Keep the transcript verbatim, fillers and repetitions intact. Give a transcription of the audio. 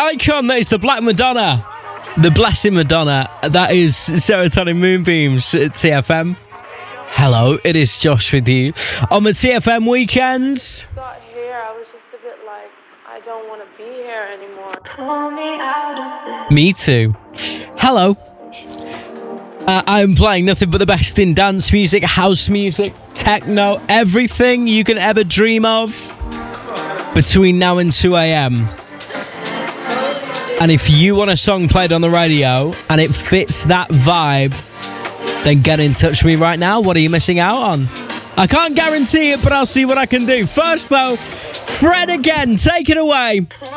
icon. That is the Black Madonna. The Blessing Madonna. That is Serotonin Moonbeams at T F M. Hello, it is Josh with you on the T F M weekend. Got here, I was just a bit like, I don't want to be here anymore. Pull me out of this. Me too. Hello. Uh, I'm playing nothing but the best in dance music, house music, techno, everything you can ever dream of between now and two a.m. And if you want a song played on the radio and it fits that vibe, then get in touch with me right now. What are you missing out on? I can't guarantee it, but I'll see what I can do. First though, Fred again, take it away.